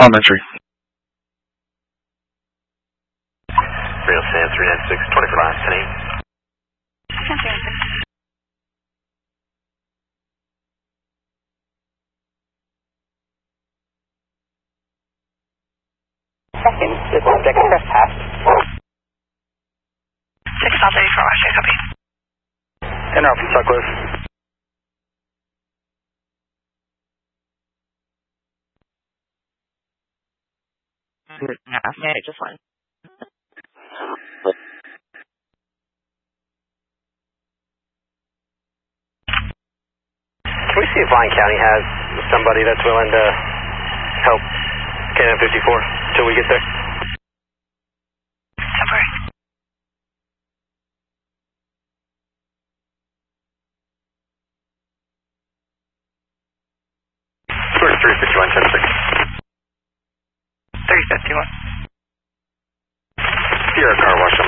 Elementary. Real San 396, 25, 10. Second, this object trespassed. 6 South 84, Washington, copy. Interrupt from Sutcliffe. Yeah, just fine. Can we see if Lyon County has somebody that's willing to help K-954 until we get there? Temporary. Source 351, 10-6. 351. Sierra car wash